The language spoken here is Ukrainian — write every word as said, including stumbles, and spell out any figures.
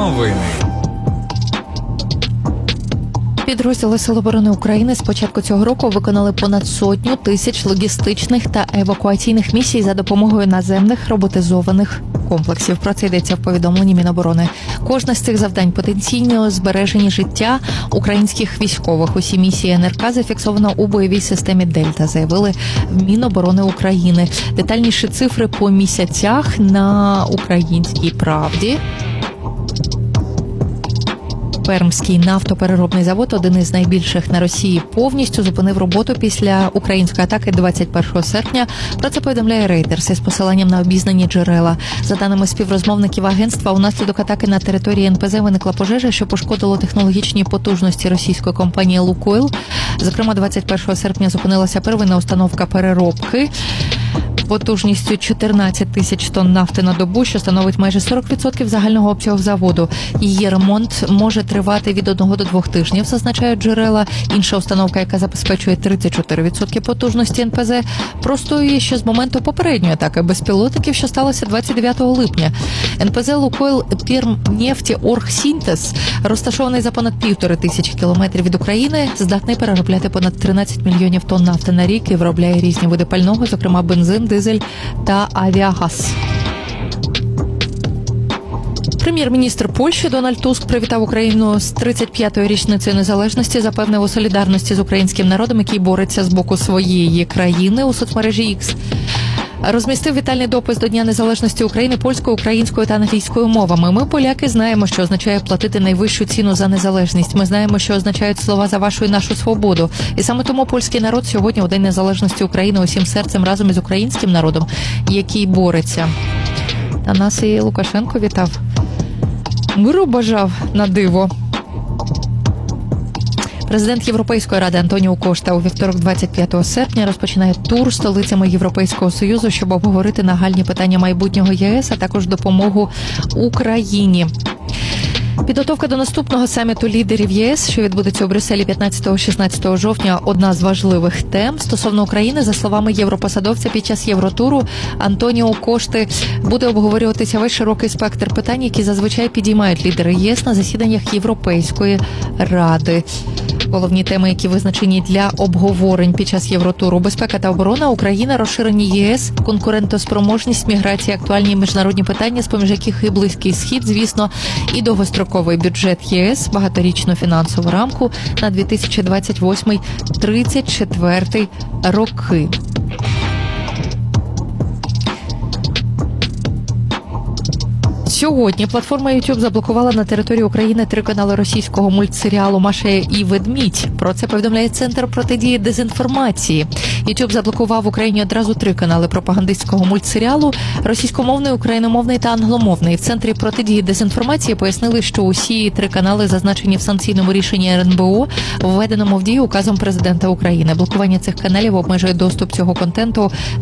Новини. Підрозділи Сил оборони України з початку цього року виконали понад сотню тисяч логістичних та евакуаційних місій за допомогою наземних роботизованих комплексів. Про це йдеться в повідомленні Міноборони. Кожне з цих завдань потенційно збережені життя українських військових. Усі місії ен ер ка зафіксовано у бойовій системі «Дельта», заявили в Міноборони України. Детальніші цифри по місяцях на «Українській правді». Пермський нафтопереробний завод, один із найбільших на Росії, повністю зупинив роботу після української атаки двадцять першого серпня. Про це повідомляє Reuters із посиланням на обізнані джерела. За даними співрозмовників агентства, унаслідок атаки на території ен пе зет виникла пожежа, що пошкодило технологічні потужності російської компанії «Лукойл». Зокрема, двадцять першого серпня зупинилася первинна установка переробки потужністю чотирнадцять тисяч тонн нафти на добу, що становить майже сорок відсотків загального обсягу заводу. Її ремонт може тривати від одного до двох тижнів, зазначають джерела. Інша установка, яка забезпечує тридцять чотири відсотки потужності ен пе зет, простоює ще з моменту попередньої атаки безпілотників, що сталося двадцять дев'ятого липня. ен пе зет «Лукойл Пермнефтеоргсінтез», розташований за понад півтори тисячі кілометрів від України, здатний переробляти понад тринадцять мільйонів тонн нафти на рік і виробляє різні види пального, зокрема бензин, дизель та авіагаз. Прем'єр-міністр Польщі Дональд Туск привітав Україну з тридцять п'ятою річницею незалежності, запевнив у солідарності з українським народом, який бореться з боку своєї країни. У соцмережі X розмістив вітальний допис до Дня незалежності України польською, українською та англійською мовами. Ми, поляки, знаємо, що означає платити найвищу ціну за незалежність. Ми знаємо, що означають слова «за вашу і нашу свободу». І саме тому польський народ сьогодні у День незалежності України усім серцем разом із українським народом, який бореться. Та нас і Лукашенко вітав. Миру бажав на диво. Президент Європейської ради Антоніо Кошта у вівторок двадцять п'ятого серпня розпочинає тур столицями Європейського Союзу, щоб обговорити нагальні питання майбутнього є ес, а також допомогу Україні. Підготовка до наступного саміту лідерів є ес, що відбудеться у Брюсселі п'ятнадцятого-шістнадцятого жовтня, одна з важливих тем. Стосовно України, за словами європосадовця, під час Євротуру Антоніо Кошти буде обговорюватися весь широкий спектр питань, які зазвичай підіймають лідери є ес на засіданнях Європейської ради. Головні теми, які визначені для обговорень під час Євротуру: безпека та оборона, Україна, розширення є ес, конкурентоспроможність, міграція, актуальні міжнародні питання, з-поміж яких і Близький Схід, звісно, і довгостроковий бюджет є ес, багаторічну фінансову рамку на дві тисячі двадцять восьмий - тридцять четвертий роки. Сьогодні платформа YouTube заблокувала на території України три канали російського мультсеріалу «Маша і ведмідь». Про це повідомляє Центр протидії дезінформації. YouTube заблокував в Україні одразу три канали пропагандистського мультсеріалу – російськомовний, україномовний та англомовний. В Центрі протидії дезінформації пояснили, що усі три канали зазначені в санкційному рішенні ер ен бе о, введеному в дію указом президента України. Блокування цих каналів обмежує доступ цього контенту